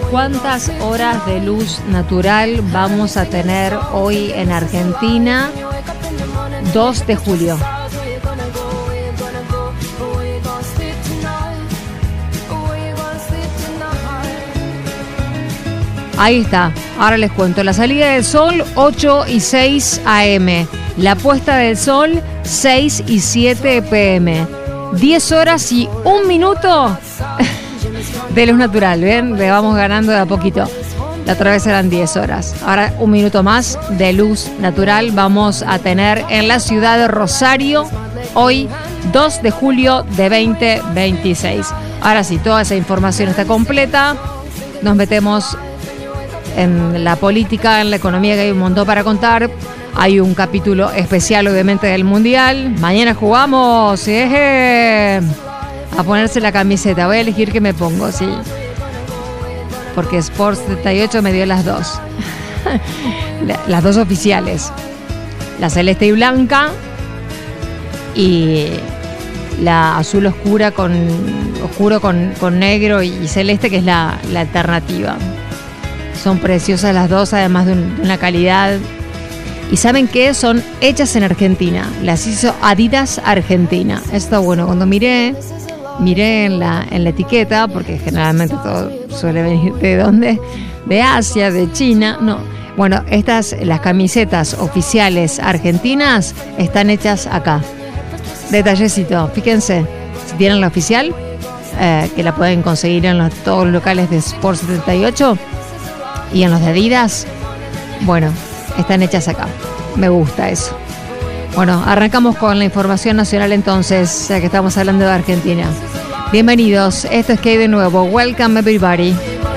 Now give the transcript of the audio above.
¿Cuántas horas de luz natural vamos a tener hoy en Argentina? 2 de julio. Ahí está, ahora les cuento. La salida del sol, 8 y 6 AM. La puesta del sol, 6 y 7 PM. 10 horas y 1 minuto de luz natural, ¿ven? Le vamos ganando de a poquito. La otra vez eran 10 horas. Ahora 1 minuto más de luz natural vamos a tener en la ciudad de Rosario, hoy 2 de julio de 2026. Ahora sí, toda esa información está completa. Nos metemos en la política, en la economía, que hay un montón para contar. Hay un capítulo especial, obviamente, del Mundial. Mañana jugamos. A ponerse la camiseta. Voy a elegir qué me pongo, sí. Porque Sports 78 me dio las dos. Las dos oficiales. La celeste y blanca. Y la azul oscuro con negro y celeste, que es la alternativa. Son preciosas las dos, además de una calidad. ¿Y saben qué? Son hechas en Argentina. Las hizo Adidas Argentina. Está bueno. Cuando miré en la etiqueta, porque generalmente todo suele venir ¿de dónde? De Asia, de China. No. Bueno, las camisetas oficiales argentinas están hechas acá. Detallecito. Fíjense, si tienen la oficial, que la pueden conseguir en todos los locales de Sport 78. Y en los de Adidas, bueno, están hechas acá. Me gusta eso. Bueno, arrancamos con la información nacional entonces, ya que estamos hablando de Argentina. Bienvenidos, esto es que hay de nuevo. Welcome everybody.